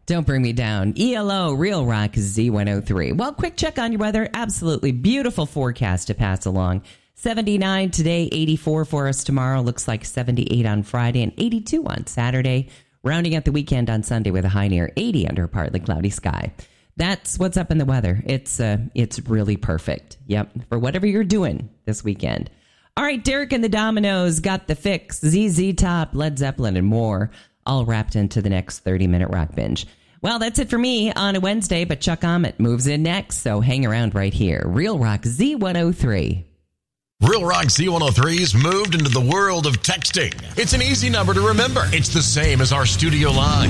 Don't bring me down. ELO, Real Rock Z103. Well, quick check on your weather. Absolutely beautiful forecast to pass along. 79 today, 84 for us tomorrow. Looks like 78 on Friday and 82 on Saturday. Rounding out the weekend on Sunday with a high near 80 under a partly cloudy sky. That's what's up in the weather. It's really perfect. Yep, for whatever you're doing this weekend. All right, Derek and the Dominoes got the fix. ZZ Top, Led Zeppelin, and more, all wrapped into the next 30-minute rock binge. Well, that's it for me on a Wednesday, but Chuck Ahmet moves in next, so hang around right here. Real Rock Z103. Real Rock Z103's moved into the world of texting. It's an easy number to remember. It's the same as our studio line.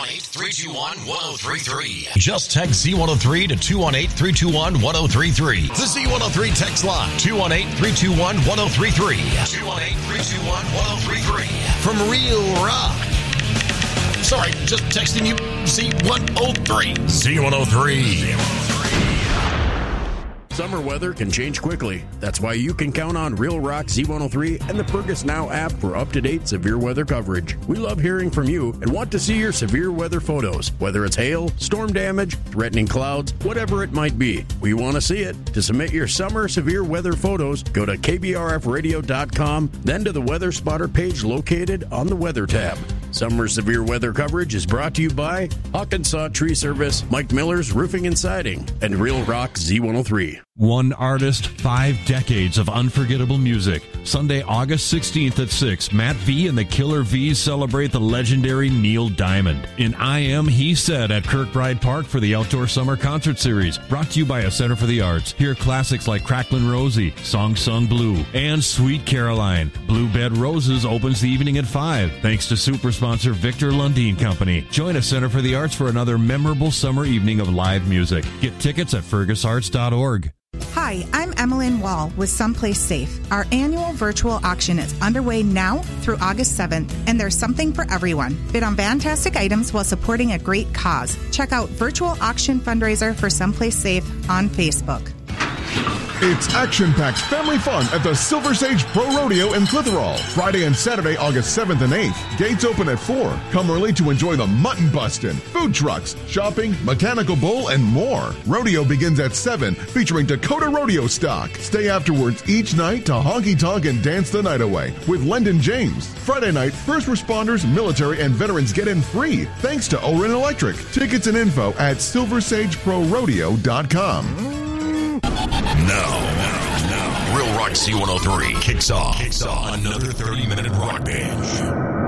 218-321-1033. Just text Z103 to 218-321-1033. The Z103 text line. 218-321-1033. 218-321-1033. From Real Rock. Sorry, just texting you Z103. Z103. Summer weather can change quickly. That's why you can count on Real Rock Z103 and the Fergus Now app for up-to-date severe weather coverage. We love hearing from you and want to see your severe weather photos, whether it's hail, storm damage, threatening clouds, whatever it might be. We want to see it. To submit your summer severe weather photos, go to kbrfradio.com, then to the Weather Spotter page located on the Weather tab. Summer severe weather coverage is brought to you by Hawkinsaw Tree Service, Mike Miller's Roofing and Siding, and Real Rock Z103. One artist, 5 decades of unforgettable music. Sunday, August 16th at 6, Matt V and the Killer V's celebrate the legendary Neil Diamond in I Am He Said at Kirkbride Park for the Outdoor Summer Concert Series. Brought to you by a Center for the Arts. Hear classics like Cracklin' Rosie, Song Sung Blue, and Sweet Caroline. Blue Bed Roses opens the evening at 5, thanks to super sponsor Victor Lundeen Company. Join a Center for the Arts for another memorable summer evening of live music. Get tickets at fergusarts.org. Hi, I'm Emmeline Wall with Someplace Safe. Our annual virtual auction is underway now through August 7th, and there's something for everyone. Bid on fantastic items while supporting a great cause. Check out Virtual Auction Fundraiser for Someplace Safe on Facebook. It's action-packed family fun at the Silver Sage Pro Rodeo in Clitheroe. Friday and Saturday, August 7th and 8th. Gates open at 4. Come early to enjoy the mutton bustin', food trucks, shopping, mechanical bull, and more. Rodeo begins at 7, featuring Dakota Rodeo stock. Stay afterwards each night to honky-tonk and dance the night away with Lendon James. Friday night, first responders, military, and veterans get in free thanks to Orin Electric. Tickets and info at silversageprorodeo.com. Now, Real Rock Z103 kicks off another 30-minute rock binge.